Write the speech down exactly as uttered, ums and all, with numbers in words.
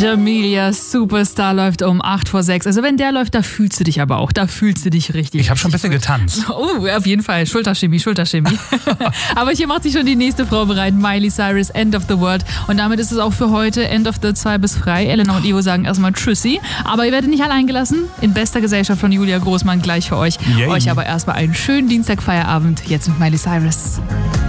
Jamelia Superstar läuft um acht vor sechs. Also wenn der läuft, da fühlst du dich aber auch. Da fühlst du dich richtig. Ich habe schon ein bisschen getanzt. Oh, auf jeden Fall. Schulterchemie, Schulterchemie. Aber hier macht sich schon die nächste Frau bereit. Miley Cyrus, End of the World. Und damit ist es auch für heute End of the zwei bis frei. Elena und Ivo sagen erstmal Tschüssi. Aber ihr werdet nicht allein gelassen. In bester Gesellschaft von Julia Großmann gleich für euch. Yay. Euch aber erstmal einen schönen Dienstagfeierabend. Jetzt mit Miley Cyrus.